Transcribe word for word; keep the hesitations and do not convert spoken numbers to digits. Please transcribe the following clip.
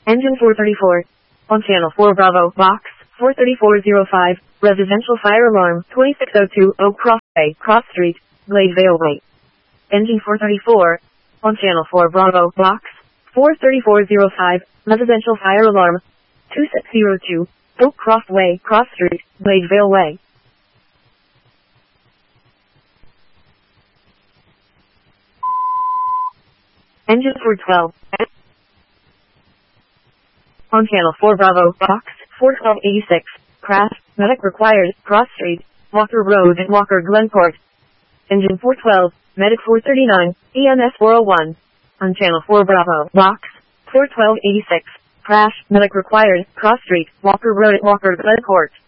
Engine four thirty-four. On channel four Bravo, box four thirty-four oh five, residential fire alarm twenty-six oh two Oak Crossway, Cross Street, Gladevale Way. Engine four thirty-four. On channel four Bravo, box four thirty-four oh five, residential fire alarm two six oh two Oak Crossway, Cross Street, Gladevale Way. Engine four twelve. On channel four Bravo, box four twelve eighty-six, crash, medic required, Cross Street, Walker Road and Walker Glencourt. Engine four twelve, medic four thirty-nine, E M S four oh one. On channel four Bravo, box four twelve eighty-six, crash, medic required, Cross Street, Walker Road at Walker Glencourt.